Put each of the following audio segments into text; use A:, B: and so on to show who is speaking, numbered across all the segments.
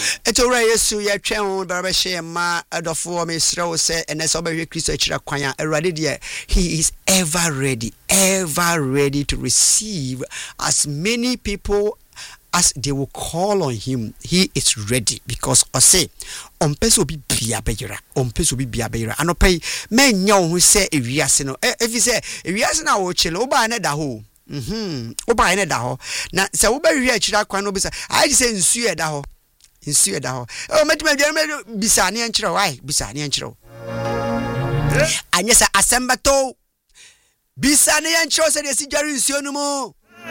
A: Etora Yesu ye twen baraba hye ma adofo me srew se ene so behwe Kristo akira kwan Awurade de he is ever ready to receive as many people as they will call on him. He is ready because ose ompeso bi bia beyira anopai men nya wo se ewiase no efi se ewiase na wo chele oba na da ho oba na da ho na se wo ba hwe akira kwan no bisa I say nsu e da ho o metima bia bisa ne enkyere why bisa ne enkyere anya sa asembato bisa ne enkyere se de si dware nsuo no mu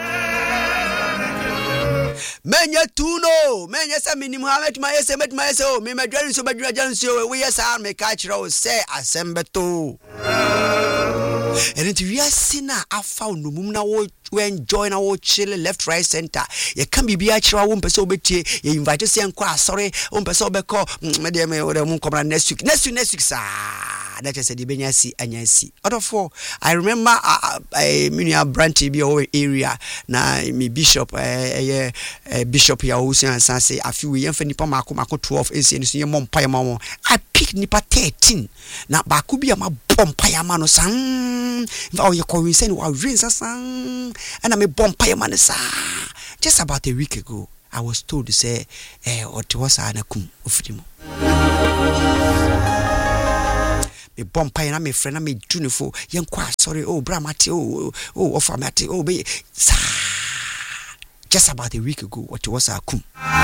A: Menya tuno menya sa minim ha metima yese o me madware nso badware nso we yesa me ka kire o se asembeto and we are sinner afa onumum na wo enjoy na wo chill left right center ye kan bibia kire wo mpese obetie ye invite se enko asori wo mpese obeko me de me wo mu komra next week sa that is the benyasi anyasi otofo I remember minia branch bi over area na me bishop bishop ya Usian say afi we yemfa nipa mako 12 ense ni so ye mompa ma won I pick nipa 13 na ba ku bia ma bompa ya ma no san va ye ko we wa rain san and me bompa ya ma no sa just about a week ago I was told to say what was anakum ofidimo me bompa na me friend na me dunifo yenkwa sorry bra mate offer mate be just about a week ago what was akum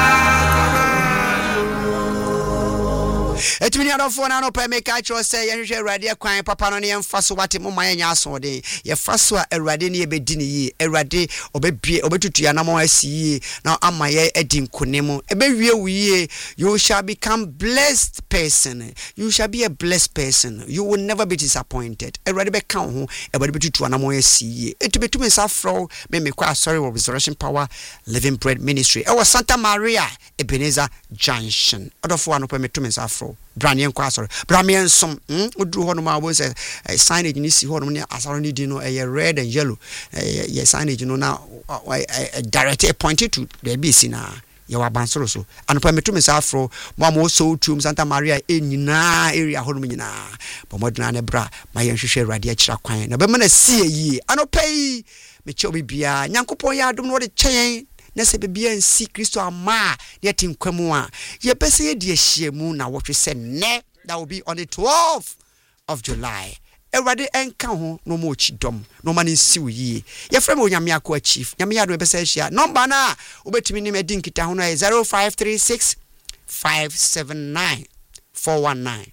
A: etimi na dofo na no pa me ka cho say yenhwe Awurade kwan papa no ne yemfa so wate mo man nya aso de ye fa so a Awurade ne ye bedi ne yi Awurade obebie obetutu ya na mo asi na amaye edi nkonem ebewie wiye you shall become blessed person you shall be a blessed person you will never be disappointed Awurade be kan ho Awurade betutu na mo asi etubetumi safro me kwa sorry of Resurrection Power Living Bread Ministry was Santa Maria Ebenezer Junction odofo no pa metumi safro Branian Quasor, Bramian some would ho no ma was a signage in this horn asaroni dino a red and yellow yes signage no now directly pointed to the bisina your bansoro so and permitted Miss Afro Mamo so to Santa Maria in area hormina but modern bra my share radia chakwan na be man see ye anopay me chobi bia nyankopon ya dum no de chen na se bebia nsi Kristo ama yeti nkwamu a ye pese ye de hyiemu na wotwe se ne that will be on the 12th of July Awurade enka ho no mo chidom no man nsi yi ye frem onyame akwa chief nyame ya do pese hia number na obetimi ni medi nkita ho no 0536 579 419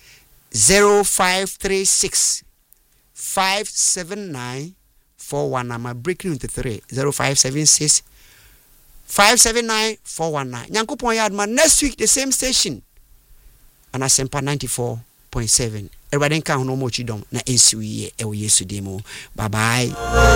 A: 0536 579 419 my breaking into 3 0576 579 419 Nyankopon yadma next week the same station and Asempa 94.7 Everybody can no mo chidom na ensiwiye e wo Yesu demo bye bye